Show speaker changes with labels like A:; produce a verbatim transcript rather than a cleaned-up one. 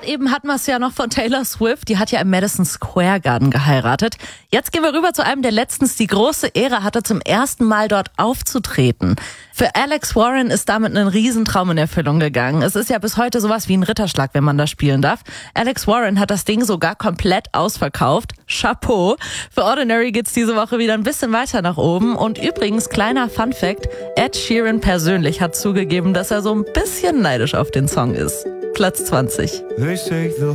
A: eben hatten wir es ja noch von Taylor Swift. Die hat ja im Madison Square Garden geheiratet. Jetzt gehen wir rüber zu einem, der letztens die große Ehre hatte, zum ersten Mal dort aufzutreten. Für Alex Warren ist damit ein Riesentraum in Erfüllung gegangen. Es ist ja bis heute sowas wie ein Ritterschlag, wenn man da spielen darf. Alex Warren hat das Ding sogar komplett ausverkauft. Chapeau. Für Ordinary geht's diese Woche wieder ein bisschen weiter nach oben. Und übrigens, kleiner Funfact, Ed Sheeran persönlich hat zugegeben, dass er so ein bisschen neidisch auf den Song ist. Platz zwanzig.
B: They say the